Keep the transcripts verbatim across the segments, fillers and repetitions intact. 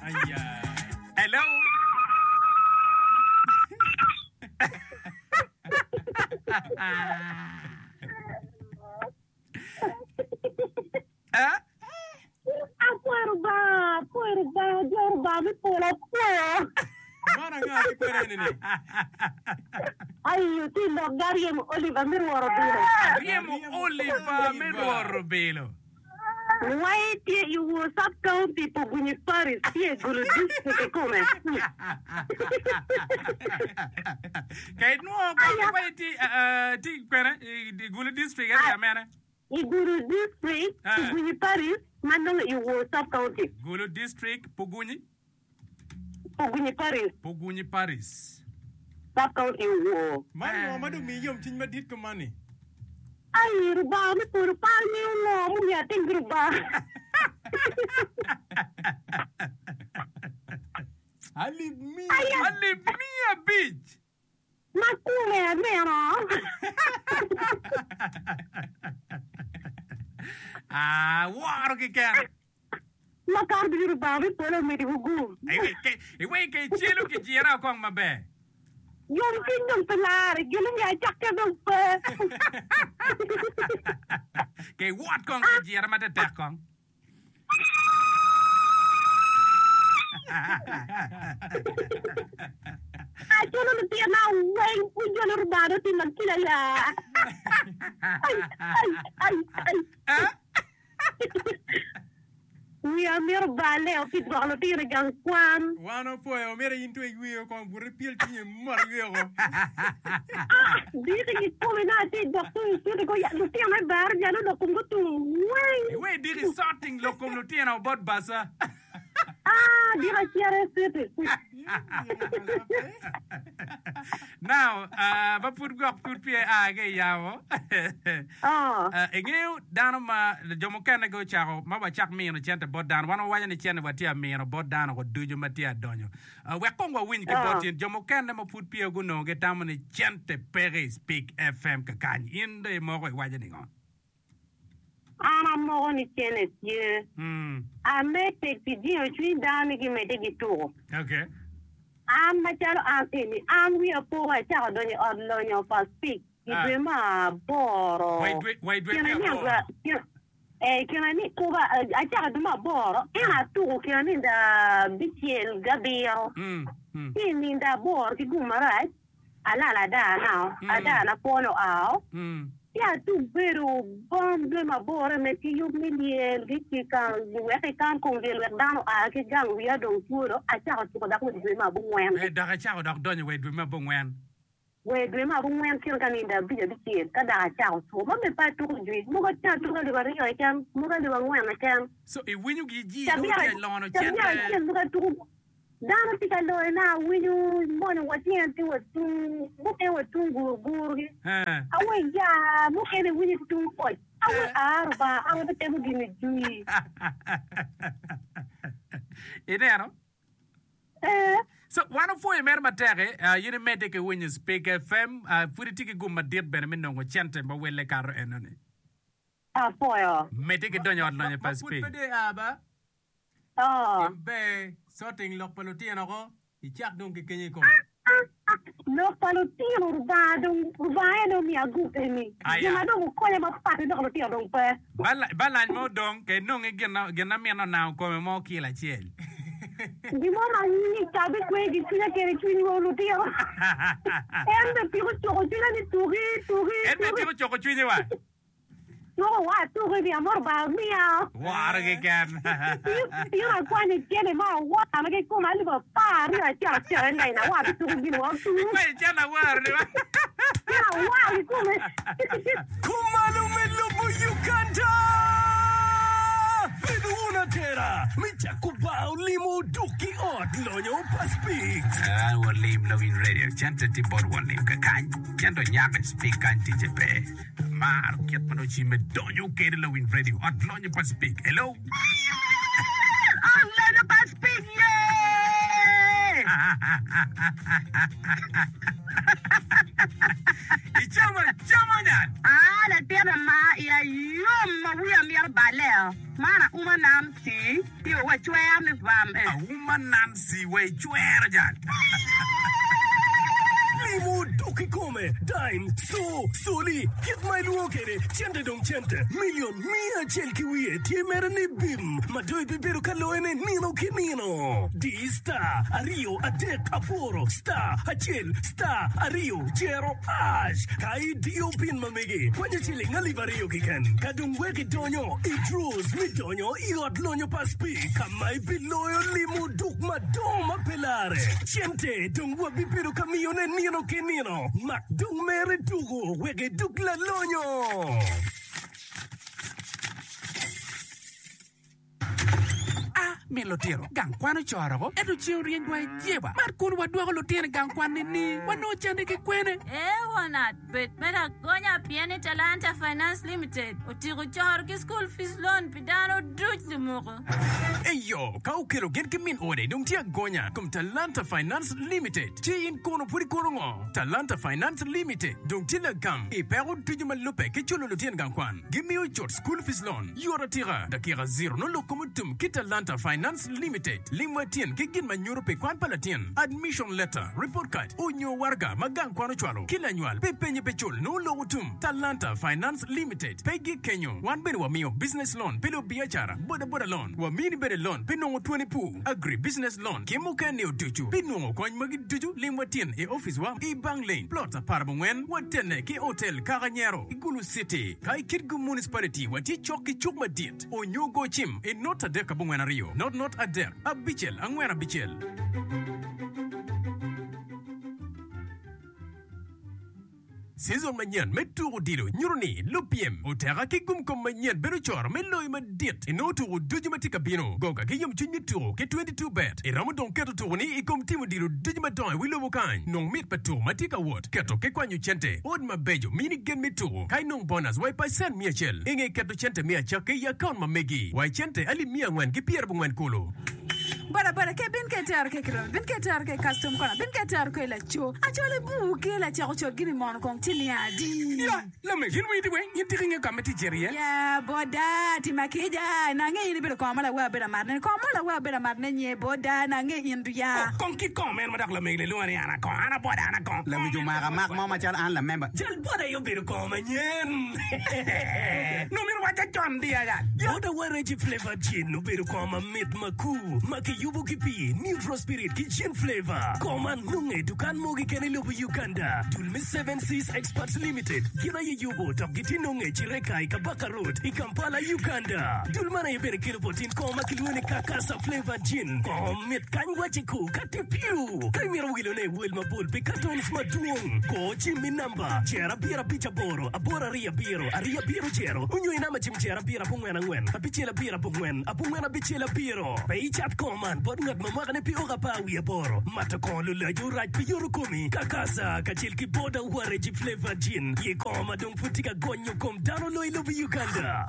Aya. Hello. Huh? Apuerba, apuerba, apuerba, mi pola po. Mana nga si kwere ni. Ay, ti lo gariem Oliver Mirwaro Bilo. Riemo Oliver Mirwaro Bilo. Why ti you sub county po bunyi Paris, ti e gulu district come. Kay no ko wai ti eh ti kwere di gulu district ya mena. I gulu district po bunyi Paris, manong you sub county. Gulu district Pugunyi. Pugunyi Paris. Pugunyi Paris. Sub county wo. Man, madu mi yom tin madit ko mani. Ay, ruba mi puro pa mi mo mo ya ting ruba. Ali mi, ali mi a beach. Makume mero. Ah, waro ke kan. Makar di ruba mi polo mi di hugu. Ai ke, ai ke chelo ke jira ko mabe. Yung pinyong pelari, gilong ya cakya dong pe. Kay wat kong ke jira mata tak kong. Ay, tulo na tiyan na weng pujo na rubado tinang kilala. Ay, ay, ay, ay. Uya mir bale o pit baklo tira gang kwan. Wano po o mera into e gwi ko buri pil tinye mar gwi ko. Ah, di ki kome na ti doktor ti ko ya lu tiyan na bar ya no ko ngutu. Weng. We di resorting lokom no tiyan o bot basa. Ah, di ra tiare sete. Now, uh, ba put go put pie a ge yawo. Ah. Uh, engeu dano ma jomo kana go chako ma ba chak mi no chente bot dan wana wanya ni chene watia mi no bot dan ko duju matia donyo. Uh, we kongo win ki bot jomo kana ma put pie go no ge tamo ni chente Pere Speak F M ka kan inde mo ko waja ni ngon. Ana mo ni chene tie. Hmm. A mete ti di o chui dani ki mete ki tu. Okay. Am machalo antini am wi apo wa cha do ni odlo ni pa speak. Ibe ma boro. Wait wait wait wait. Eh kina ni ko ba a cha do ma boro. Ina tu kina ni da bichiel gabio. Hmm. Hmm. Ni da bor ki gumarai. Ala la da now. Ada na pono ao. Hmm. Ya tu pero bom de ma bora me ti yo miliel ki kan we ke kan kon vel we dano a ke gang we do puro a cha ko da ko de ma bu ngwen Eh da cha ko da donyo we du ma bu ngwen. We de ma bu ngwen ki kan inda bi de ki ka da cha ko mo me pa tu ju mo ga cha tu ga de ba ri yo kan mo ga de ba ngwen na kan So e winyu gi ji do ke lono chente. Ya mo ga tu dano ti ka lo na winyu mo no wa ti anti wa tu mo ke wa tu gur gur Eh. awe ya mo ke de winyu tu ko awe arba awe te mo gini jui Idero. eh So one of four mer matere uh, you mete ke when you speak F M uh, furi tiki gum madir ben min no chente ba wele karo enone. a foyo Mete ke donyo no pa speak. Put pede aba. ah Be sorting lok paloti anako. Ichak dong ke kenye ko. no palo tiro ba dong ba no mi agu ni ya do ko le ma pa do ko tiro dong pe Bala bala mo dong ke no nge gena gena mi no na ko mo kila chiel. di mo ma ni ta be ko di tina ke ri ni wo lo tiro en de piro to ko tina ni turi turi E te tiro choko chwinye wa. no wa turi di amor ba mia War ke kan. Io non qua ne tiene ma guarda ma che come arriva pari a ciao ciao lei na guarda tu di nuovo tu Poi c'è la guarda. ya guarda come Kumalume lubu Uganda Bidu una tera Micha kubao limu duki ot Lonyo paspik Ah, one lim loving radio. Chante ti bor one lim ka kan. Chando nyaka speak kan ti jepe. Mar kiet mano chi me donyo ke loving radio. At lonyo pa speak. Hello. ah lei pa speak Ichama chama nyan. ah la tiene ma ya yo ma wi am yar baleo mana uma nam ti io wa chwa mi vam e A woman Nancy way chwer jan. Limo duki come, dime, so, soli, get my luokere, chente dong chente, million, mia chel kiwie, tiemere ni bim, madoi bibero kaloene nino kinino. Di sta, ario, adek, aporo, sta, achel, sta, ario, jero, ash, kai dio pin mamegi, kwenye chile ngalivario kiken, kadung weke donyo, idros, mi donyo, iot lonyo paspi, kamai biloyo limo duk madoma pelare, chente, dong wabibero kamione nino Kenino, Macdung Mere Dugo, Wege Dukla Loño. Me lo tiro gang kwano choro edu chiori ngwa jeba mar kun wadwa lo tiro gang kwan ni wano chande ke kwene eh wanat bet mera gonya piene Talanta Finance Limited utiro chor ki school fees loan pidano duch lumoko Eyo ka ukero gen ke min ode dum tia gonya kum Talanta Finance Limited ti in kono puri korongo Talanta Finance Limited dum tila gam e pero tujuma lope ke cholo lo tien gang kwan give me your school fees loan yora tira da kira zero no lokomutum ki Talanta Finance Limited lingwa tien ke gin manyoro pe kwan palatien admission letter report card onyo warga magang kwano chwalo kila nyual pe penye pe chol no logutum Talanta Finance Limited pegi kenyo wan bere wa miyo business loan pelo biachara boda boda loan wa mini bere loan pe nongo twenty pu agri business loan kemo ka neo tuju pe nongo kwany magi tuju lingwa tien e office wa e bang lane plot parabongwen wa tene ke hotel Caranyero igulu city kai kitgu municipality wa ti choki chukma diet onyo go chim e nota de kabongwen rio not not a der a bichel angwena bichel Season manyan meturo dilo nyuruni lupiem utera ki gum kom manyan bero chor meloi ma diet inotu dujimatika bino goga ki yum chunyi turo ke twenty-two bet iramu don keto turo ni ikom timu dilo dujimatoi wilo wakany nong mit patu matika wot keto ke kwanyu chente od mabejo mini gen mituro kai nong bonus wai paisen mia chel inge keto chente mia chake ya kaun mamegi wai chente ali mia ngwen ki pier bungwen kulo Bara bara ke bin ke tar ke kro bin ke tar ke custom kona bin ke tar ko la cho a cho le bu ke la cho cho gini mon kon tili adi ya la me hin wi di we yiti ringe kamati jeria ya boda ti makeja na nge ni be ko mala wa be mar ne ko mala wa be mar ne nye boda na nge indu ya kon ki kon men madak la me le lo ani ana kon ana boda ana kon la mi ju ma mak mo ma chan an la member Jal boda yo be ko ma nyen. no mi wa cha chon dia ya Boda wareji flavor gin no be ko ma mit maku maki yubu kipi new prosperity kitchen flavor koma nunge dukan mogi kene lobu Uganda dulme seven seas experts limited gina ye yubu top giti nunge chirekai kabaka road i Kampala Uganda dulmana ye bere kilo potin koma kilwene kakasa flavor gin komit kanywa chiku kati piu kaimira wilo ne wilma bul pe katons maduong ko chimi namba chera bira picha boro abora ria biro aria biro chero unyo inama chim chera bira pungwena ngwen apichela bira pungwen apungwena bichela biro pe chat koman bod ngat mamagane pi oga pawi aboro matakon lula yuraj pi yorukumi kakasa kachilki boda wareji flavor gin ye koma dong futika gonyo kom dano loy lobu Uganda.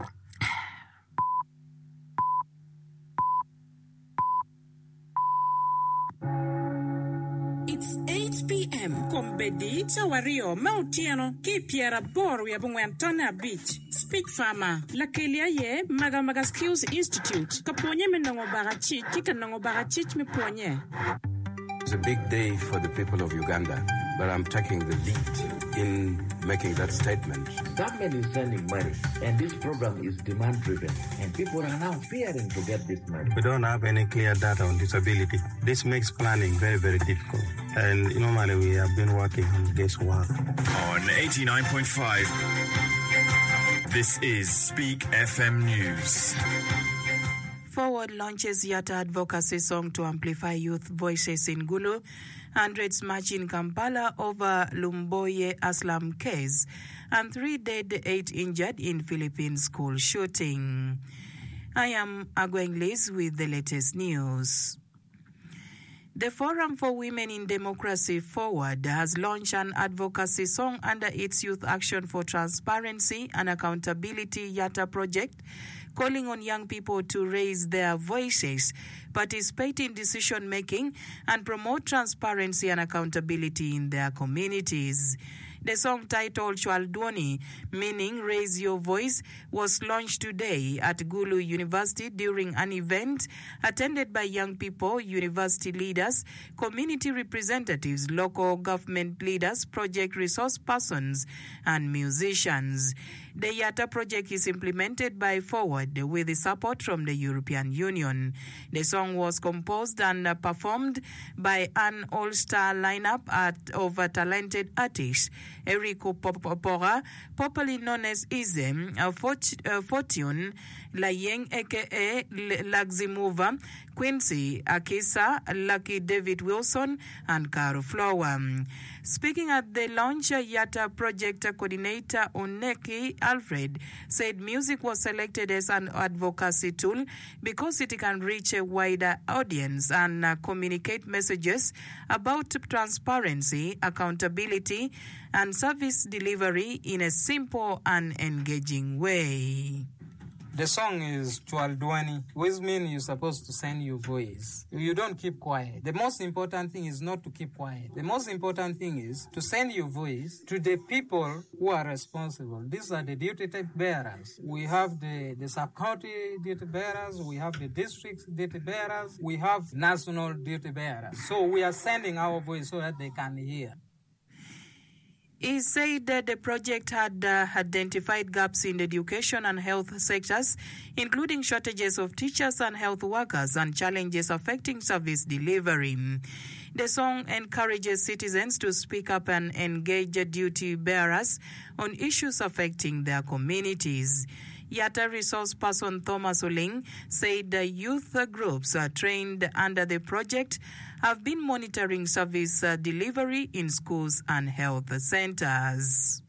It's eight p.m. Kombedi Tawario Mautiano Kipiera Boru ya Bungwantona Beach. Speak Farmer. La Kelia ye Maga Maga Skills Institute. Kaponye menongo barachi kika nongo barachi me ponye. It's a big day for the people of Uganda, but I'm taking the lead in making that statement. Government is sending money, and this program is demand-driven, and people are now fearing to get this money. We don't have any clear data on disability. This makes planning very, very difficult. And normally we have been working on guesswork. On eighty-nine point five, this is Speak F M News. Forward launches Yatta advocacy song to amplify youth voices in Gulu. Hundreds march in Kampala over Lumboye Aslam case. And three dead, eight injured in Philippine school shooting. I am Agweng Liz with the latest news. The Forum for Women in Democracy Forward has launched an advocacy song under its Youth Action for Transparency and Accountability Yatta project, calling on young people to raise their voices, participate in decision-making, and promote transparency and accountability in their communities. The song titled Chwaldwoni, meaning Raise Your Voice, was launched today at Gulu University during an event attended by young people, university leaders, community representatives, local government leaders, project resource persons, and musicians. The Yatta project is implemented by Forward with the support from the European Union. The song was composed and uh, performed by an all-star lineup at, of uh, talented artists. Eriko Popora, popularly known as Izem, uh, Fort, uh, Fortune, Layeng aka Laximova, Quincy Akisa, Lucky David Wilson, and Caro Flower. Speaking at the launch, Yatta project coordinator Oneki Alfred said music was selected as an advocacy tool because it can reach a wider audience and uh, communicate messages about transparency, accountability, and service delivery in a simple and engaging way. The song is Chwaldwoni, which means you're supposed to send your voice. You don't keep quiet. The most important thing is not to keep quiet. The most important thing is to send your voice to the people who are responsible. These are the duty bearers. We have the, the sub-county duty bearers. We have the district duty bearers. We have national duty bearers. So we are sending our voice so that they can hear. He said that the project had uh, identified gaps in the education and health sectors, including shortages of teachers and health workers and challenges affecting service delivery. The song encourages citizens to speak up and engage duty bearers on issues affecting their communities. Yatta resource person Thomas Oling said the youth groups uh, trained under the project have been monitoring service uh, delivery in schools and health centers.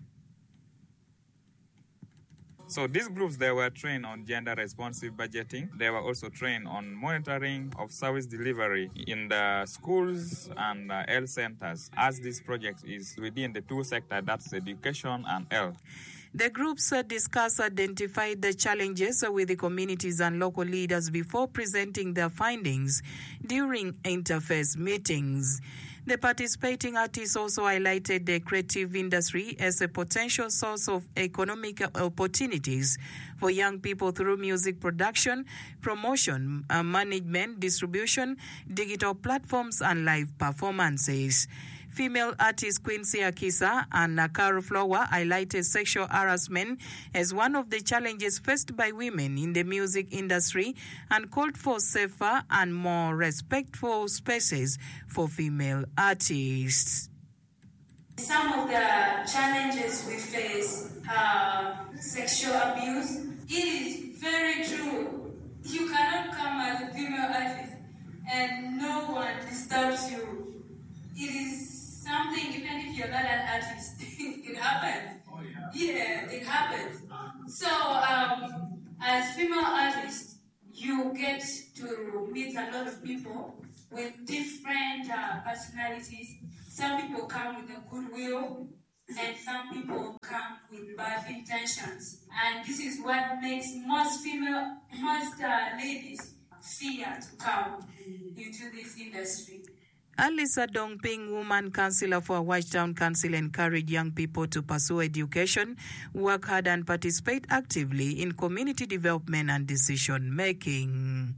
So these groups, they were trained on gender-responsive budgeting. They were also trained on monitoring of service delivery in the schools and uh, health centers, as this project is within the two sectors, that's education and health. The groups uh, discuss identified the challenges uh, with the communities and local leaders before presenting their findings during interface meetings. The participating artists also highlighted the creative industry as a potential source of economic opportunities for young people through music production, promotion, uh, management, distribution, digital platforms, and live performances. Female artist Quincy Akisa and Nakaro Flower highlighted sexual harassment as one of the challenges faced by women in the music industry and called for safer and more respectful spaces for female artists. Some of the challenges we face are sexual abuse. It is very true. You cannot come as a female artist and no one disturbs you. It is something, even if you're not an artist, it happens. Oh, yeah. Yeah, it happens. So, um, as female artists, you get to meet a lot of people with different uh, personalities. Some people come with a goodwill, and some people come with bad intentions. And this is what makes most female, most uh, ladies fear to come into this industry. Alisa Dongping, woman councillor for Watchtown Council, encouraged young people to pursue education, work hard and participate actively in community development and decision making.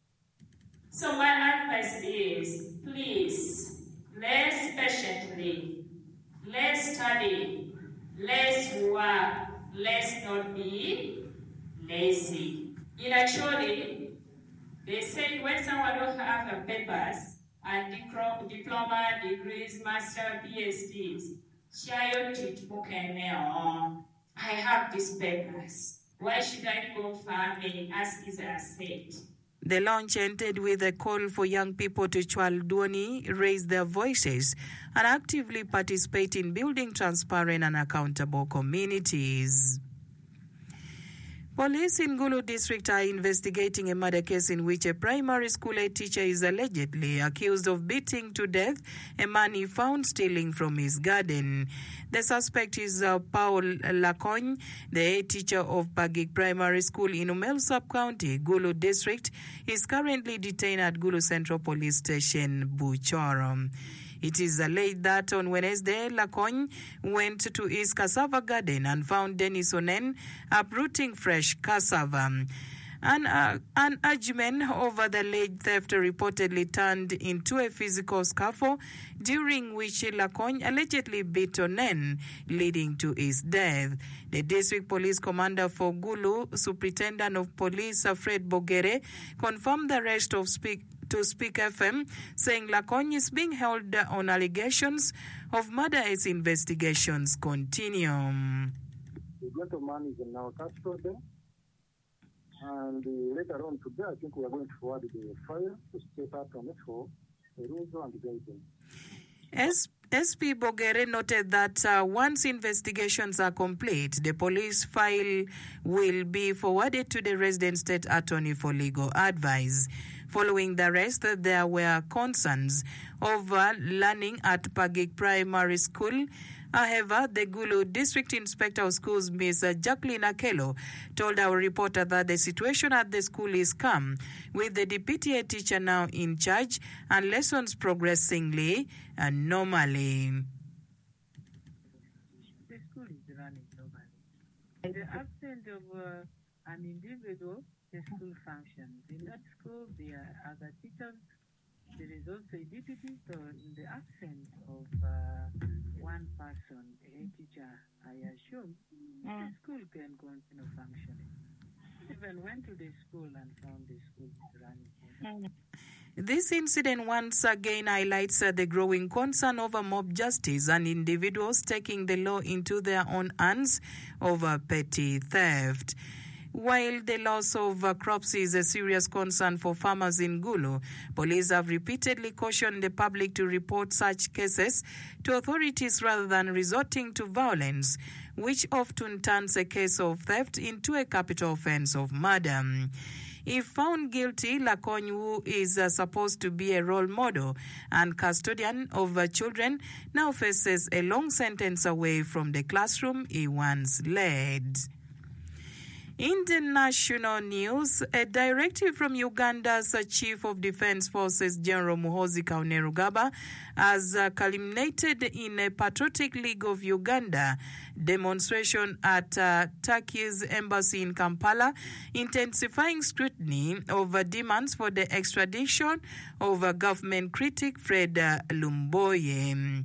So my advice is, please, let's patiently, let's study, let's work, let's not be lazy. In actually, they say when someone don't have the papers, and diploma, degrees, master, P H Ds. I have these papers. Why should I go farming, as Isaiah said? The launch ended with a call for young people to Chwaldwoni raise their voices and actively participate in building transparent and accountable communities. Police in Gulu district are investigating a murder case in which a primary school aid teacher is allegedly accused of beating to death a man he found stealing from his garden. The suspect is uh, Paul Lacogne, the aid teacher of Pagik Primary School in Umel Sub-County, Gulu district, is currently detained at Gulu Central Police Station, Buchorum. It is alleged that on Wednesday, Lacogne went to his cassava garden and found Dennis Onen uprooting fresh cassava. An, uh, an argument over the alleged theft reportedly turned into a physical scuffle, during which Lacogne allegedly beat Onen, leading to his death. The district police commander for Gulu, Superintendent of Police Fred Bogere, confirmed the arrest of Speak to Speak F M, saying Lacogne is being held on allegations of murder as investigations continue. The gentleman is in our custody. And uh, later on today, I think we are going to forward the file to State Attorney for perusal and guidance. As S P Bogere noted that uh, once investigations are complete, the police file will be forwarded to the resident state attorney for legal advice. Following the arrest, there were concerns over learning at Pagik Primary School. However, the Gulu District Inspector of Schools, Miz Jacqueline Akelo, told our reporter that the situation at the school is calm, with the D P T A teacher now in charge and lessons progressingly and normally. The school is running normally. In the absence of uh, an individual, the school functions. In that school, there are other teachers. There is also a deputy, so in the absence of uh, one person, a teacher, I assume, mm. the school can continue functioning. Even went to the school and found the school running. This incident once again highlights uh, the growing concern over mob justice and individuals taking the law into their own hands over petty theft. While the loss of uh, crops is a serious concern for farmers in Gulu, police have repeatedly cautioned the public to report such cases to authorities rather than resorting to violence, which often turns a case of theft into a capital offense of murder. If found guilty, Lacogne, who is uh, supposed to be a role model and custodian of uh, children, now faces a long sentence away from the classroom he once led. International news, a directive from Uganda's uh, Chief of Defense Forces, General Muhoozi Kainerugaba, has uh, culminated in a Patriotic League of Uganda demonstration at uh, Turkey's embassy in Kampala, intensifying scrutiny over demands for the extradition of uh, government critic Fred uh, Lumboye.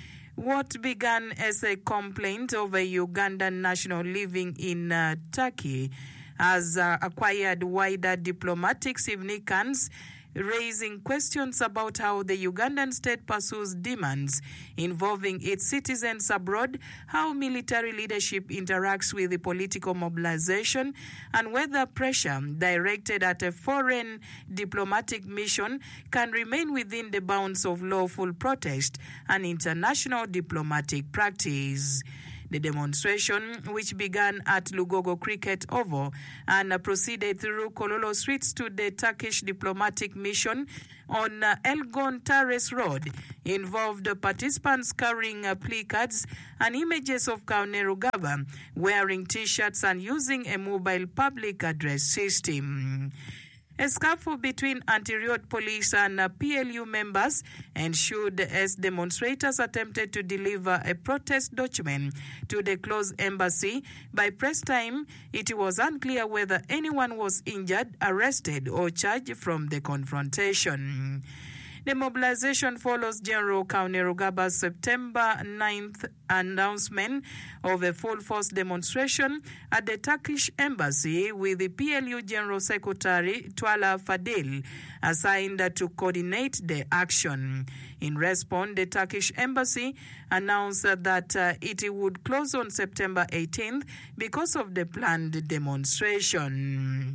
What began as a complaint of a Ugandan national living in uh, Turkey has uh, acquired wider diplomatic significance, raising questions about how the Ugandan state pursues demands involving its citizens abroad, how military leadership interacts with the political mobilization, and whether pressure directed at a foreign diplomatic mission can remain within the bounds of lawful protest and international diplomatic practice. The demonstration, which began at Lugogo Cricket Oval and uh, proceeded through Kololo streets to the Turkish diplomatic mission on uh, Elgon Terrace Road, involved uh, participants carrying uh, placards and images of Kainerugaba wearing T-shirts and using a mobile public address system. A scuffle between anti-riot police and uh, P L U members ensued as demonstrators attempted to deliver a protest document to the closed embassy. By press time, it was unclear whether anyone was injured, arrested, or charged from the confrontation. The mobilization follows General Kainerugaba's September ninth announcement of a full-force demonstration at the Turkish embassy, with the P L U General Secretary Twala Fadil assigned to coordinate the action. In response, the Turkish embassy announced that uh, it would close on September eighteenth because of the planned demonstration.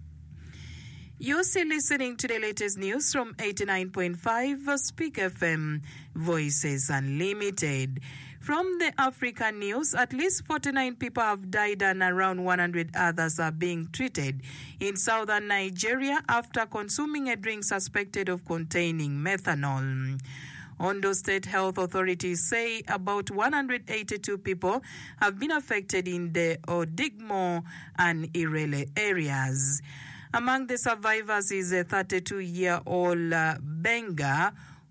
You're still listening to the latest news from eighty-nine point five Speak F M, Voices Unlimited. From the African news, at least forty-nine people have died and around one hundred others are being treated in southern Nigeria after consuming a drink suspected of containing methanol. Ondo State Health Authorities say about one hundred eighty-two people have been affected in the Odigmo and Irele areas. Among the survivors is a thirty-two-year-old uh, Benga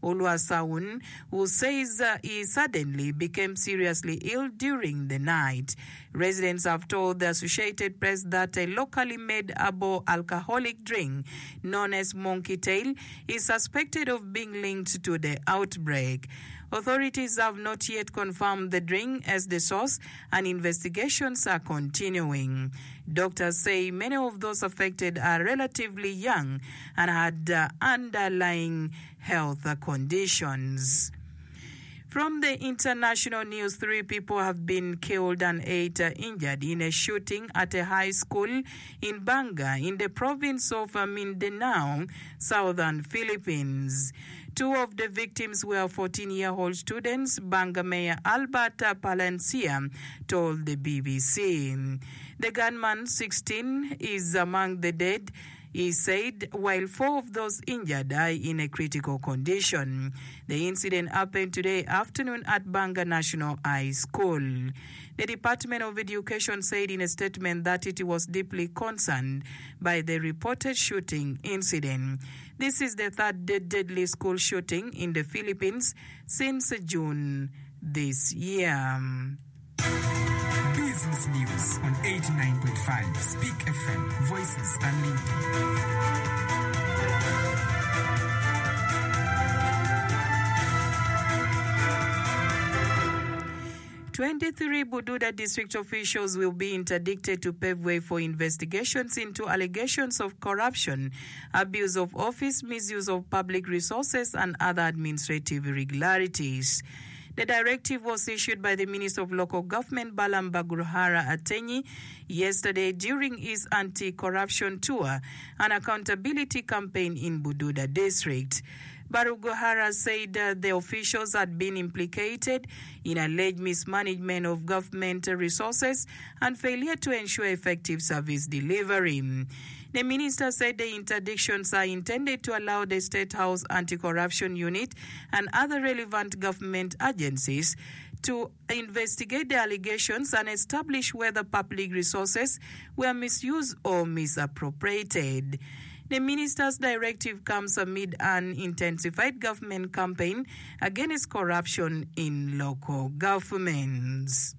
Oluwaseun, who says uh, he suddenly became seriously ill during the night. Residents have told the Associated Press that a locally made herbal alcoholic drink known as Monkey Tail is suspected of being linked to the outbreak. Authorities have not yet confirmed the drink as the source, and investigations are continuing. Doctors say many of those affected are relatively young and had uh, underlying health conditions. From the international news, three people have been killed and eight uh, injured in a shooting at a high school in Banga in the province of uh, Mindanao, southern Philippines. Two of the victims were fourteen-year-old students, Banga Mayor Albert Palencia told the B B C. The gunman, sixteen, is among the dead, he said, while four of those injured are in a critical condition. The incident happened today afternoon at Banga National High School. The Department of Education said in a statement that it was deeply concerned by the reported shooting incident. This is the third deadly school shooting in the Philippines since June this year. Business News on eighty-nine point five Speak F M, Voices Unlimited. twenty-three Bududa district officials will be interdicted to pave way for investigations into allegations of corruption, abuse of office, misuse of public resources, and other administrative irregularities. The directive was issued by the Minister of Local Government, Balam Baguruhara Atenyi, yesterday during his anti-corruption tour and accountability campaign in Bududa district. Baguruhara said uh, the officials had been implicated in alleged mismanagement of government resources and failure to ensure effective service delivery. The minister said the interdictions are intended to allow the State House Anti-Corruption Unit and other relevant government agencies to investigate the allegations and establish whether public resources were misused or misappropriated. The minister's directive comes amid an intensified government campaign against corruption in local governments.